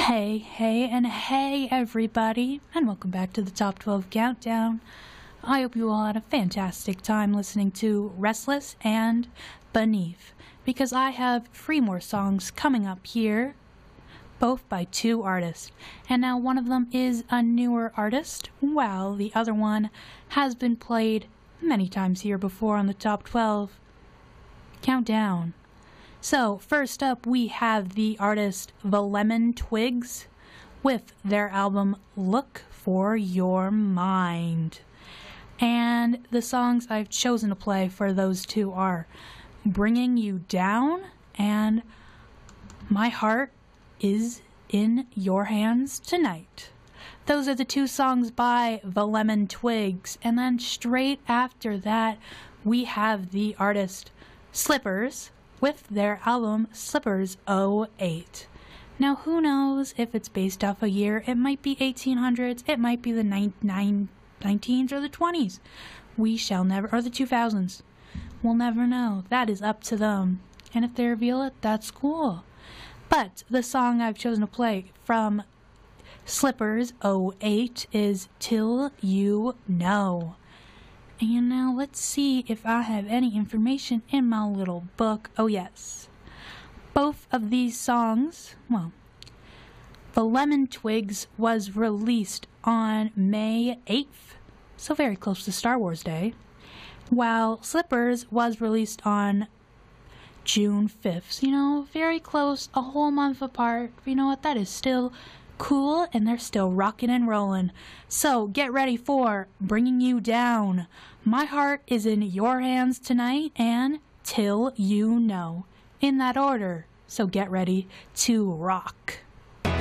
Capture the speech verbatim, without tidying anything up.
Hey, hey, and hey everybody, and welcome back to the Top twelve Countdown. I hope you all had a fantastic time listening to Restless and Beneath, because I have three more songs coming up here, both by two artists. And now one of them is a newer artist, while the other one has been played many times here before on the Top twelve Countdown. So, first up we have the artist The Lemon Twigs with their album Look for Your Mind. And the songs I've chosen to play for those two are Bringing You Down and My Heart Is in Your Hands Tonight. Those are the two songs by The Lemon Twigs. And then straight after that we have the artist Slippers with their album Slippers oh eight. Now who knows if it's based off a year. It might be eighteen hundreds, it might be the nineteens or the twenties. We shall never, or the two thousands. We'll never know. That is up to them. And if they reveal it, that's cool. But the song I've chosen to play from Slippers oh eight is Till You Know. And now let's see if I have any information in my little book. Oh yes. Both of these songs, well, The Lemon Twigs was released on May eighth, so very close to Star Wars Day, while Slippers was released on June fifth. You know, very close, a whole month apart. You know what, that is still cool, and they're still rocking and rolling. So get ready for Bringing You Down, My Heart Is in Your Hands Tonight, and Till You Know, in that order. So get ready to rock.